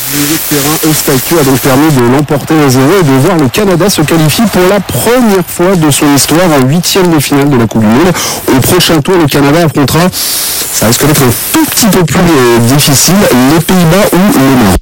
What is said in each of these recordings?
Le milieu de terrain Eustáquio a donc permis de l'emporter 1-0 et de voir le Canada se qualifier pour la première fois de son histoire en 8e de finale de la Coupe du Monde. Au prochain tour, le Canada affrontera, ça risque d'être un tout petit peu plus difficile, les Pays-Bas ou le Maroc.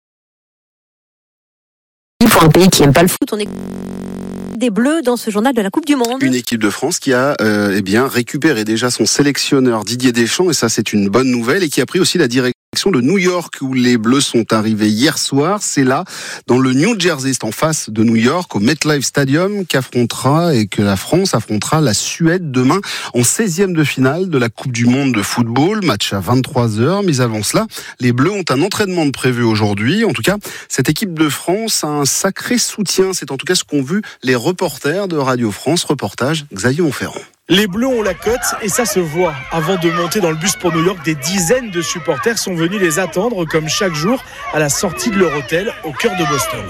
Pour un pays qui n'aime pas le foot, on est des Bleus dans ce journal de la Coupe du Monde. Une équipe de France qui a récupéré déjà son sélectionneur Didier Deschamps, et ça c'est une bonne nouvelle, et qui a pris aussi la direction de New York où les Bleus sont arrivés hier soir. C'est là, dans le New Jersey, c'est en face de New York, au MetLife Stadium, que la France affrontera la Suède demain en 16e de finale de la Coupe du Monde de football. Match à 23h, mais avant cela, les Bleus ont un entraînement de prévu aujourd'hui. En tout cas, cette équipe de France a un sacré soutien. C'est en tout cas ce qu'ont vu les reporters de Radio France. Reportage Xavier Monferrand. Les Bleus ont la cote et ça se voit. Avant de monter dans le bus pour New York, des dizaines de supporters sont venus les attendre comme chaque jour à la sortie de leur hôtel au cœur de Boston.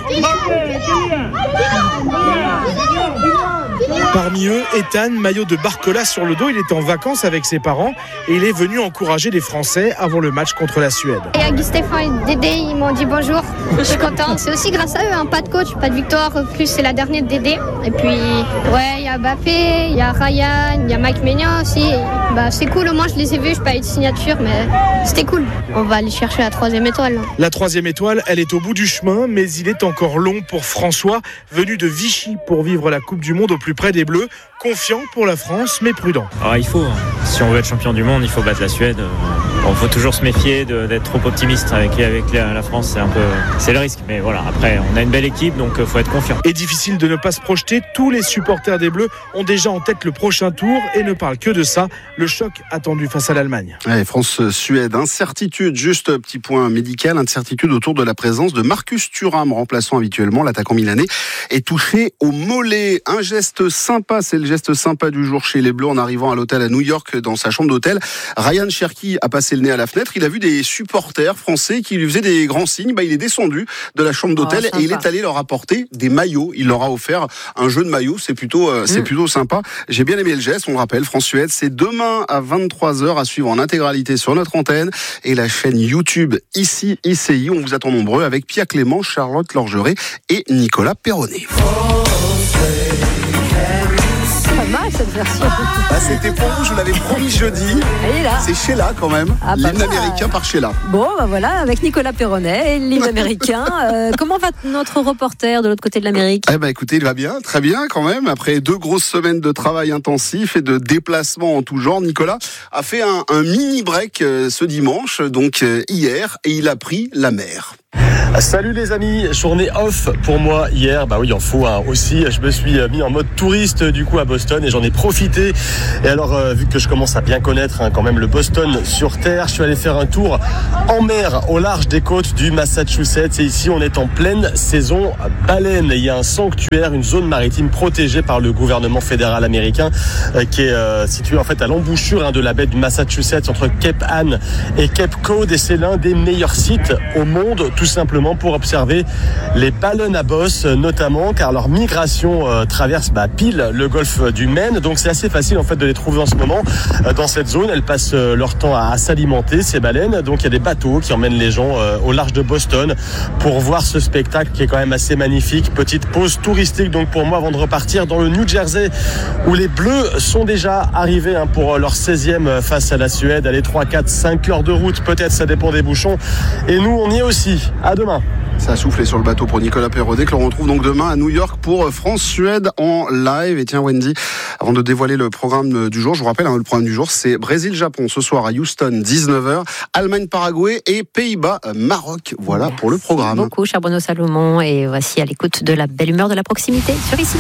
Parmi eux, Ethan, maillot de Barcola sur le dos, il était en vacances avec ses parents et il est venu encourager les Français avant le match contre la Suède. Il y a Gustave et Dédé, ils m'ont dit bonjour, je suis content. C'est aussi grâce à eux, pas de coach, pas de victoire, plus c'est la dernière de Dédé. Et puis, il y a Mbappé, il y a Ryan, il y a Mike Maignan aussi. C'est cool, au moins je les ai vus, je n'ai pas eu de signature, mais c'était cool. On va aller chercher la 3e étoile. La 3e étoile, elle est au bout du chemin, mais il est encore long pour François, venu de Vichy pour vivre la Coupe du Monde au plus près des Bleus, confiant pour la France, mais prudent. Il faut, si on veut être champion du monde, il faut battre la Suède. Il faut toujours se méfier d'être trop optimiste avec la France, c'est le risque. Mais voilà, après, on a une belle équipe, donc il faut être confiant. Et difficile de ne pas se projeter, tous les supporters des Bleus ont déjà en tête le prochain tour et ne parlent que de ça, le choc attendu face à l'Allemagne. France-Suède, incertitude, juste petit point médical, incertitude autour de la présence de Marcus Thuram, remplaçant habituellement l'attaquant milanais, est touché au mollet. Un geste sympa, c'est le geste sympa du jour chez les Bleus en arrivant à l'hôtel à New York dans sa chambre d'hôtel. Ryan Cherki a passé le nez à la fenêtre, il a vu des supporters français qui lui faisaient des grands signes. Il est descendu de la chambre d'hôtel et il est allé leur apporter des maillots. Il leur a offert un jeu de maillots, c'est plutôt sympa. J'ai bien aimé le geste, on le rappelle, France-Suède, c'est demain à 23h à suivre en intégralité sur notre antenne et la chaîne YouTube ici ICI. On vous attend nombreux avec Pia Clément, Charlotte Lorgeret et Nicolas Perronnet. Cette version. C'était pour vous, je vous l'avais promis jeudi. C'est Sheila quand même, l'hymne américain par Sheila. Bon, voilà, avec Nicolas Perronnet, l'hymne américain. Comment va notre reporter de l'autre côté de l'Amérique ? Écoutez, il va bien, très bien quand même. Après 2 grosses semaines de travail intensif et de déplacements en tout genre, Nicolas a fait un mini break ce dimanche, donc hier, et il a pris la mer. Salut les amis, journée off pour moi hier, il en faut aussi, je me suis mis en mode touriste du coup à Boston et j'en ai profité. Et alors vu que je commence à bien connaître quand même le Boston sur terre, je suis allé faire un tour en mer au large des côtes du Massachusetts et ici on est en pleine saison baleine. Il y a un sanctuaire, une zone maritime protégée par le gouvernement fédéral américain qui est située en fait à l'embouchure de la baie du Massachusetts entre Cape Ann et Cape Cod et c'est l'un des meilleurs sites au monde tout simplement pour observer les baleines à bosse notamment car leur migration traverse pile le golfe du Maine, donc c'est assez facile en fait de les trouver en ce moment dans cette zone. Elles passent leur temps à s'alimenter ces baleines, donc il y a des bateaux qui emmènent les gens au large de Boston pour voir ce spectacle qui est quand même assez magnifique. Petite pause touristique donc pour moi avant de repartir dans le New Jersey où les Bleus sont déjà arrivés pour leur 16e face à la Suède. Allez, 3, 4, 5 heures de route peut-être, ça dépend des bouchons et nous on y est aussi. À demain. Ça a soufflé sur le bateau pour Nicolas Perronnet que l'on retrouve donc demain à New York pour France-Suède en live. Et tiens Wendy, avant de dévoiler le programme du jour, je vous rappelle, le programme du jour c'est Brésil-Japon ce soir à Houston 19h, Allemagne-Paraguay et Pays-Bas-Maroc. Voilà pour le programme. Merci beaucoup cher Bruno Salomon et voici à l'écoute de la belle humeur de la proximité sur ici.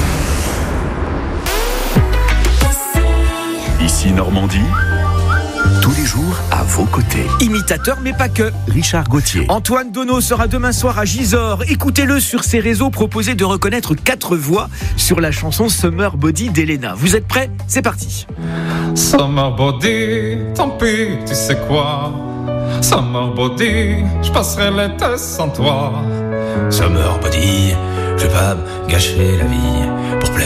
Ici Normandie. Tous les jours à vos côtés. Imitateur mais pas que. Richard Gauthier. Antoine Donneau sera demain soir à Gisors. Écoutez-le sur ses réseaux, proposez de reconnaître 4 voix sur la chanson Summer Body d'Elena. Vous êtes prêts ? C'est parti. Summer Body, tant pis, tu sais quoi. Summer Body, je passerai l'été sans toi. Summer Body, je vais pas me gâcher la vie